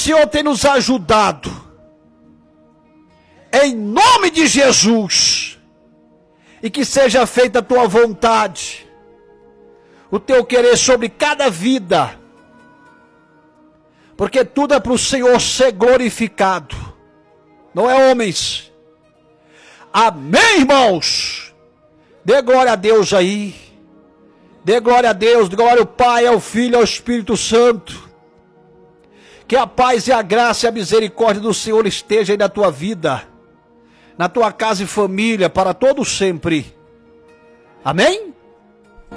Senhor tem nos ajudado. Em nome de Jesus. E que seja feita a tua vontade. O teu querer sobre cada vida. Porque tudo é para o Senhor ser glorificado. Não é homens. Amém, irmãos? Dê glória a Deus aí. Dê glória a Deus. Dê glória ao Pai, ao Filho, ao Espírito Santo. Que a paz e a graça e a misericórdia do Senhor esteja aí na tua vida. Na tua casa e família, para todos sempre. Amém?